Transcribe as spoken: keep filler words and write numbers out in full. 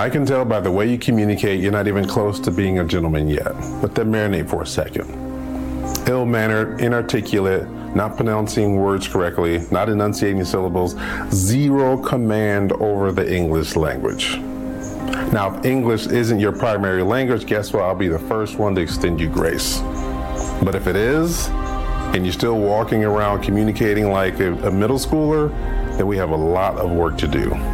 I can tell by the way you communicate you're not even close to being a gentleman yet. Let that marinate for a second. Ill-mannered, inarticulate, not pronouncing words correctly, not enunciating syllables, zero command over the English language. Now, if English isn't your primary language, guess what? I'll be the first one to extend you grace. But if it is, and you're still walking around communicating like a, a middle schooler, then we have a lot of work to do.